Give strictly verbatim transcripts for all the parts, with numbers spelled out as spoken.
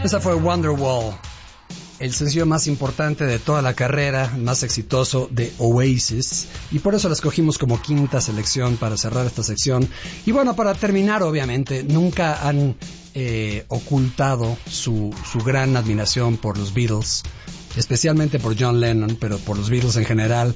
Esa fue Wonderwall, el sencillo más importante de toda la carrera, más exitoso de Oasis, y por eso la escogimos como quinta selección para cerrar esta sección. Y bueno, para terminar, obviamente, nunca han eh, ocultado su, su gran admiración por los Beatles, especialmente por John Lennon, pero por los Beatles en general,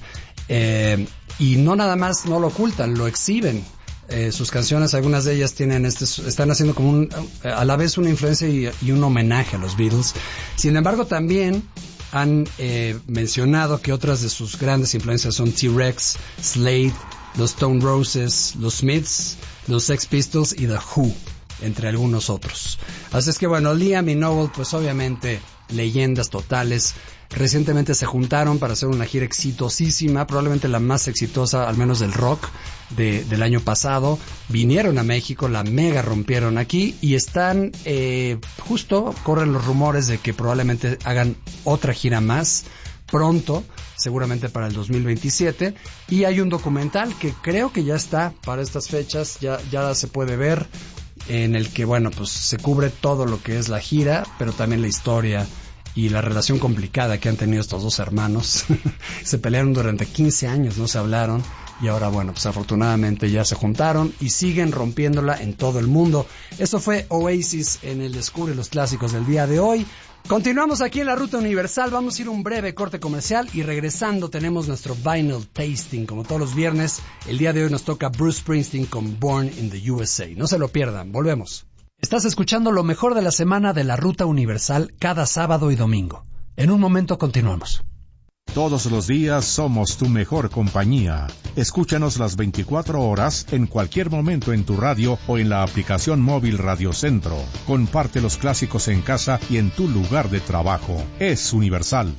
eh, y no nada más no lo ocultan, lo exhiben. Eh, sus canciones, algunas de ellas tienen este, están haciendo como un, a la vez una influencia y, y un homenaje a los Beatles. Sin embargo, también han eh, mencionado que otras de sus grandes influencias son T-Rex, Slade, los Stone Roses, los Smiths, los Sex Pistols y The Who, entre algunos otros. Así es que bueno, Liam y Noel, pues obviamente leyendas totales. Recientemente se juntaron para hacer una gira exitosísima, probablemente la más exitosa, al menos del rock, de, del año pasado. Vinieron a México, la mega rompieron aquí y están, eh, justo corren los rumores de que probablemente hagan otra gira más pronto, seguramente para el dos mil veintisiete. Y hay un documental que creo que ya está para estas fechas, ya, ya se puede ver, en el que, bueno, pues se cubre todo lo que es la gira, pero también la historia y la relación complicada que han tenido estos dos hermanos. Se pelearon durante quince años, no se hablaron, y ahora, bueno, pues afortunadamente ya se juntaron y siguen rompiéndola en todo el mundo. Eso fue Oasis en el Descubre los Clásicos del día de hoy. Continuamos aquí en la Ruta Universal, vamos a ir a un breve corte comercial y regresando tenemos nuestro Vinyl Tasting, como todos los viernes. El día de hoy nos toca Bruce Springsteen con Born in the U S A. No se lo pierdan, volvemos. Estás escuchando lo mejor de la semana de la Ruta Universal cada sábado y domingo. En un momento continuamos. Todos los días somos tu mejor compañía. Escúchanos las veinticuatro horas en cualquier momento en tu radio o en la aplicación móvil Radio Centro. Comparte los clásicos en casa y en tu lugar de trabajo. Es Universal.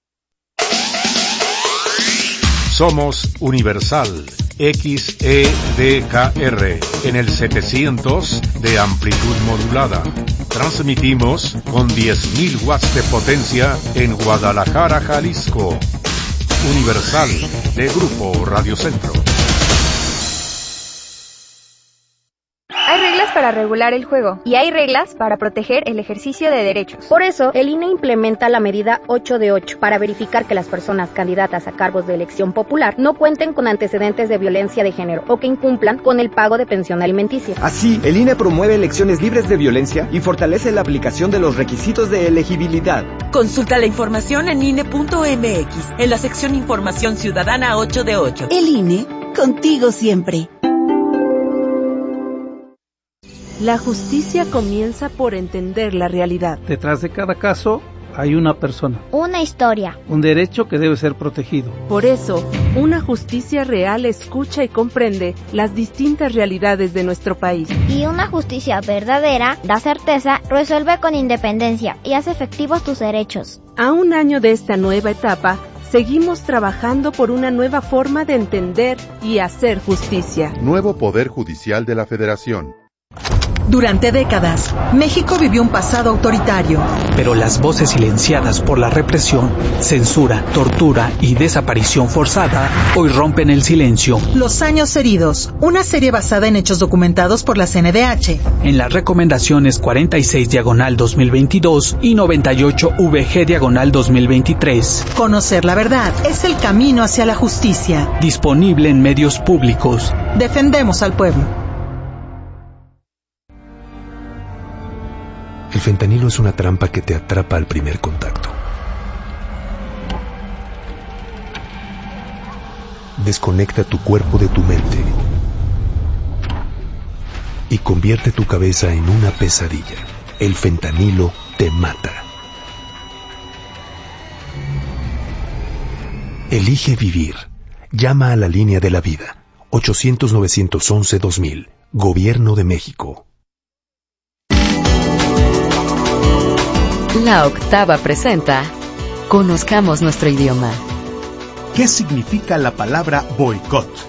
Somos Universal. X E D K R en el setecientos de amplitud modulada. Transmitimos con diez mil watts de potencia en Guadalajara, Jalisco. Universal de Grupo Radio Centro. Hay reglas para regular el juego y hay reglas para proteger el ejercicio de derechos. Por eso, el I N E implementa la medida ocho de ocho para verificar que las personas candidatas a cargos de elección popular no cuenten con antecedentes de violencia de género o que incumplan con el pago de pensión alimenticia. Así, el I N E promueve elecciones libres de violencia y fortalece la aplicación de los requisitos de elegibilidad. Consulta la información en I N E punto M X, en la sección Información Ciudadana ocho de ocho. El I N E, contigo siempre. La justicia comienza por entender la realidad. Detrás de cada caso hay una persona. Una historia. Un derecho que debe ser protegido. Por eso, una justicia real escucha y comprende las distintas realidades de nuestro país. Y una justicia verdadera da certeza, resuelve con independencia y hace efectivos tus derechos. A un año de esta nueva etapa, seguimos trabajando por una nueva forma de entender y hacer justicia. Nuevo Poder Judicial de la Federación. Durante décadas, México vivió un pasado autoritario. Pero las voces silenciadas por la represión, censura, tortura y desaparición forzada hoy rompen el silencio. Los años heridos, una serie basada en hechos documentados por la C N D H. En las recomendaciones cuarenta y seis diagonal dos mil veintidós y noventa y ocho V G diagonal dos mil veintitrés. Conocer la verdad es el camino hacia la justicia. Disponible en medios públicos. Defendemos al pueblo. El fentanilo es una trampa que te atrapa al primer contacto. Desconecta tu cuerpo de tu mente y convierte tu cabeza en una pesadilla. El fentanilo te mata. Elige vivir. Llama a la línea de la vida. ochocientos, novecientos once, dos mil. Gobierno de México. La Octava presenta Conozcamos nuestro idioma. ¿Qué significa la palabra boicot?